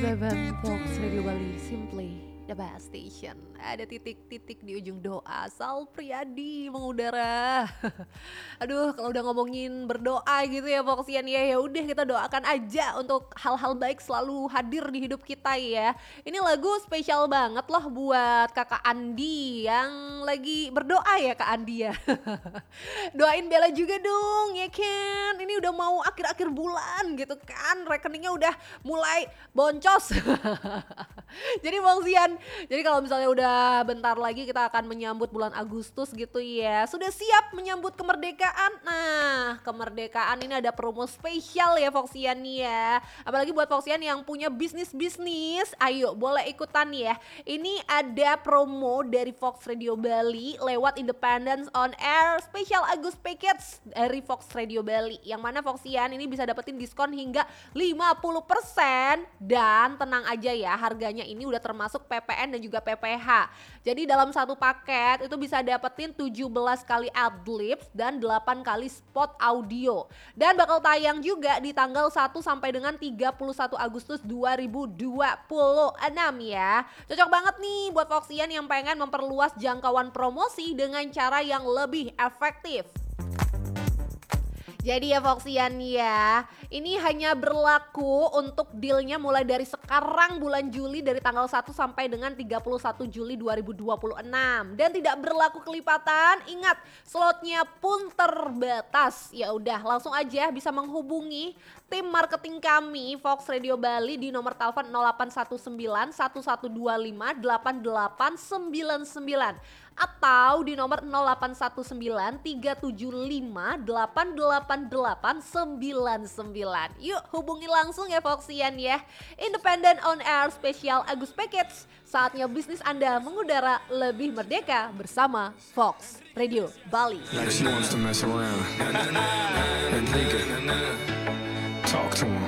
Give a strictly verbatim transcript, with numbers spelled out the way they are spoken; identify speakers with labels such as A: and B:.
A: Eleven Fox Radio Bali, simply the best station. Ada titik-titik di ujung doa, Sal Priadi mengudara. Aduh, kalau udah ngomongin berdoa gitu ya Foxian ya, ya udah kita doakan aja untuk hal-hal baik selalu hadir di hidup kita ya. Ini lagu spesial banget loh buat Kakak Andi yang lagi berdoa ya Kak Andi ya. Doain Bella juga dong ya kan. Ini udah mau akhir-akhir bulan gitu kan. Rekeningnya udah mulai boncos. Jadi Foxian, jadi kalau misalnya udah bentar lagi kita akan menyambut bulan Agustus gitu ya. Sudah siap menyambut kemerdekaan? Nah, kemerdekaan ini ada promo spesial ya Foxian nih ya. Apalagi buat Foxian yang punya bisnis-bisnis, ayo boleh ikutan ya. Ini ada promo dari Fox Radio Bali lewat Independence on Air Special Agus Package dari Fox Radio Bali. Yang mana Foxian ini bisa dapetin diskon hingga lima puluh persen dan tenang aja ya, harganya ini udah termasuk P P N dan juga P P H. Jadi dalam satu paket itu bisa dapetin tujuh belas kali adlibs dan delapan kali spot audio. Dan bakal tayang juga di tanggal satu sampai dengan tiga puluh satu Agustus dua ribu dua puluh enam ya. Cocok banget nih buat Foxian yang pengen memperluas jangkauan promosi dengan cara yang lebih efektif. Jadi ya Foxian ya, ini hanya berlaku untuk dealnya mulai dari sekarang bulan Juli dari tanggal satu sampai dengan tiga puluh satu Juli dua ribu dua puluh enam. Dan tidak berlaku kelipatan, ingat slotnya pun terbatas. Ya udah langsung aja bisa menghubungi tim marketing kami Fox Radio Bali di nomor telepon nol delapan satu sembilan satu satu dua lima delapan delapan sembilan sembilan. Atau di nomor nol delapan satu sembilan tiga tujuh lima delapan delapan delapan sembilan sembilan. Yuk hubungi langsung ya Foxian ya. Independent on Air Special Agus Package. Saatnya bisnis Anda mengudara lebih merdeka bersama Fox Radio Bali.
B: Like she wants to mess around.